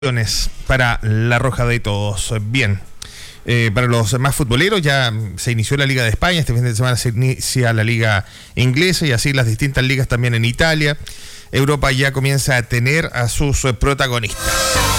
para la Roja de Todos. Bien, para los más futboleros ya se inició la Liga de España, este fin de semana se inicia la Liga Inglesa y así las distintas ligas también en Italia. Europa ya comienza a tener a sus protagonistas.